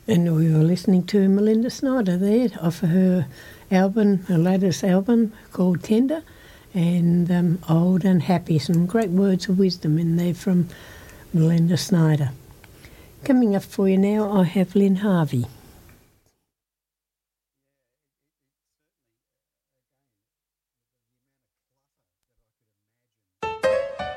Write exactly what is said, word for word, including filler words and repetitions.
And we were listening to Melinda Snyder there off of her album, her latest album called Tender, and um, Old and Happy. Some great words of wisdom in there from Melinda Snyder. Coming up for you now, I have Lynn Harvey.